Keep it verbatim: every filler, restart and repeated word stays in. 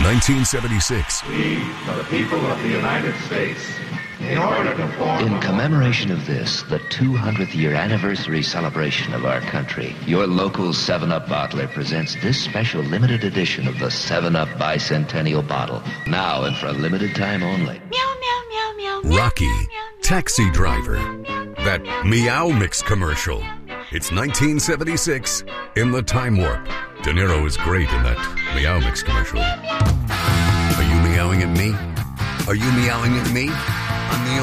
nineteen seventy-six. We, the people of the United States, in order to form... In commemoration of this, the two hundredth year anniversary celebration of our country, your local seven up bottler presents this special limited edition of the seven up Bicentennial Bottle. Now and for a limited time only. Meow, meow, meow, meow, meow, Rocky, meow, meow, Taxi meow, Driver. meow, meow, meow, That meow, Meow meow, Mix commercial. It's nineteen seventy-six. In the Time Warp. De Niro is great in that Meow Mix commercial. Are you meowing at me? Are you meowing at me? I'm the